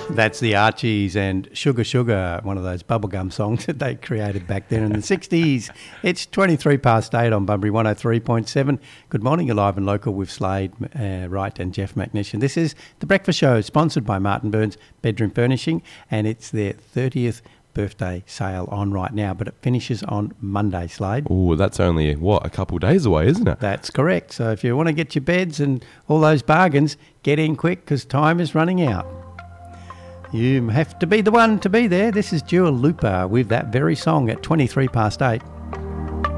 That's the Archies and Sugar Sugar, one of those bubblegum songs that they created back then in the 60s. It's 23 past 8 on Bunbury 103.7. Good morning, you're live and local with Slade Wright and Jeff McNish. This is The Breakfast Show, sponsored by Martin Burns Bedroom Furnishing, and it's their 30th birthday sale on right now, but it finishes on Monday, Slade. Oh, that's only, a couple of days away, isn't it? That's correct. So if you want to get your beds and all those bargains, get in quick because time is running out. You have to be the one to be there. This is Dua Lipa with that very song at 23 past 8.